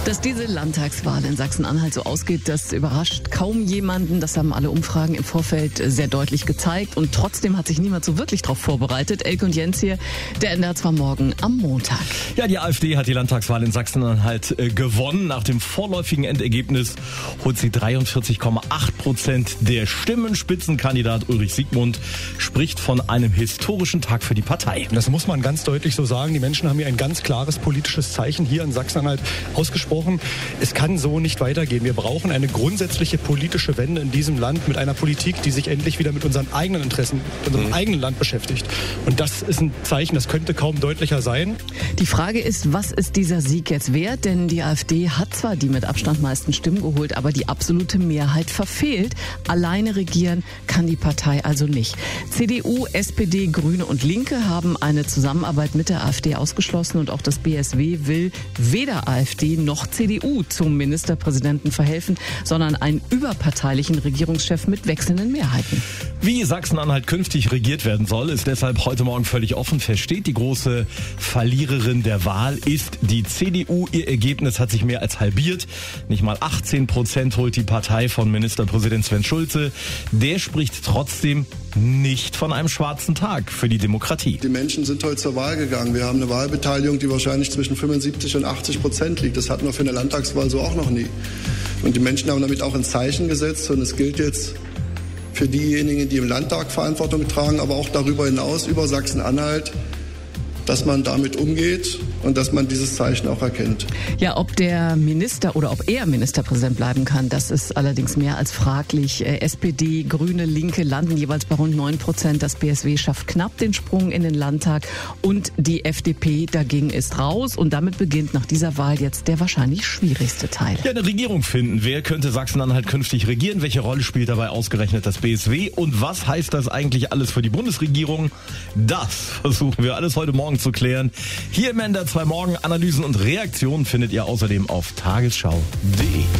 Dass diese Landtagswahl in Sachsen-Anhalt so ausgeht, das überrascht kaum jemanden. Das haben alle Umfragen im Vorfeld sehr deutlich gezeigt. Und trotzdem hat sich niemand so wirklich darauf vorbereitet. Elke und Jens hier, der ändert zwar morgen am Montag. Ja, die AfD hat die Landtagswahl in Sachsen-Anhalt gewonnen. Nach dem vorläufigen Endergebnis holt sie 43,8% der Stimmen. Spitzenkandidat Ulrich Siegmund spricht von einem historischen Tag für die Partei. Das muss man ganz deutlich so sagen. Die Menschen haben hier ein ganz klares politisches Zeichen hier in Sachsen-Anhalt ausgesprochen. Es kann so nicht weitergehen. Wir brauchen eine grundsätzliche politische Wende in diesem Land mit einer Politik, die sich endlich wieder mit unseren eigenen Interessen, unserem eigenen Land beschäftigt. Und das ist ein Zeichen, das könnte kaum deutlicher sein. Die Frage ist, was ist dieser Sieg jetzt wert? Denn die AfD hat zwar die mit Abstand meisten Stimmen geholt, aber die absolute Mehrheit verfehlt. Alleine regieren kann die Partei also nicht. CDU, SPD, Grüne und Linke haben eine Zusammenarbeit mit der AfD ausgeschlossen und auch das BSW will weder AfD noch CDU zum Ministerpräsidenten verhelfen, sondern einen überparteilichen Regierungschef mit wechselnden Mehrheiten. Wie Sachsen-Anhalt künftig regiert werden soll, ist deshalb heute Morgen völlig offen. Feststeht, die große Verliererin der Wahl ist die CDU. Ihr Ergebnis hat sich mehr als halbiert. Nicht mal 18% holt die Partei von Ministerpräsident Sven Schulze. Der spricht trotzdem nicht von einem schwarzen Tag für die Demokratie. Die Menschen sind heute zur Wahl gegangen. Wir haben eine Wahlbeteiligung, die wahrscheinlich zwischen 75 und 80% liegt. Das hatten wir für eine Landtagswahl so auch noch nie. Und die Menschen haben damit auch ein Zeichen gesetzt. Und es gilt jetzt für diejenigen, die im Landtag Verantwortung tragen, aber auch darüber hinaus, über Sachsen-Anhalt, dass man damit umgeht und dass man dieses Zeichen auch erkennt. Ja, ob der Minister oder ob er Ministerpräsident bleiben kann, das ist allerdings mehr als fraglich. SPD, Grüne, Linke landen jeweils bei rund 9%. Das BSW schafft knapp den Sprung in den Landtag und die FDP dagegen ist raus. Und damit beginnt nach dieser Wahl jetzt der wahrscheinlich schwierigste Teil. Ja, eine Regierung finden. Wer könnte Sachsen-Anhalt künftig regieren? Welche Rolle spielt dabei ausgerechnet das BSW? Und was heißt das eigentlich alles für die Bundesregierung? Das versuchen wir alles heute Morgen zu klären. Hier im NDR 2 Morgen Analysen und Reaktionen findet ihr außerdem auf tagesschau.de.